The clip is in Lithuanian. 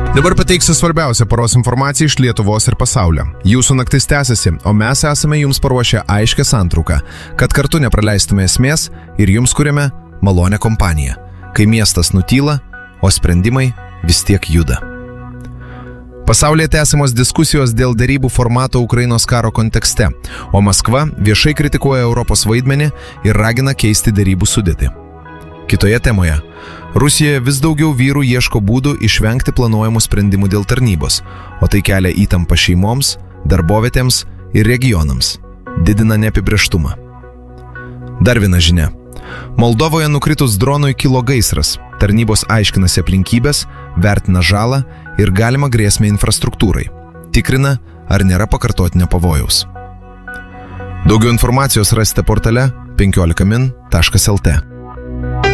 Dabar pateiksiu svarbiausią paros informaciją iš Lietuvos ir pasaulio. Jūsų naktis tęsiasi, o mes esame jums paruošę aiškę santrauką, kad kartu nepraleistume esmės ir jums kuriame malonę kompaniją, kai miestas nutyla, o sprendimai vis tiek juda. Pasaulyje tęsiamos diskusijos dėl derybų formato Ukrainos karo kontekste, o Maskva viešai kritikuoja Europos vaidmenį ir ragina keisti derybų sudėtį. Kitoje temoje. Rusijoje vis daugiau vyrų ieško būdų išvengti planuojamų sprendimų dėl tarnybos, o tai kelia įtampą šeimoms, darbovietėms ir regionams, didina neapibrėžtumą. Dar viena žinia. Moldovoje nukritus dronui kilo gaisras, tarnybos aiškinasi aplinkybės, vertina žalą ir galimą grėsmę infrastruktūrai, tikrina, ar nėra pakartotinio pavojaus. Daugiau informacijos rasite portale 15min.lt.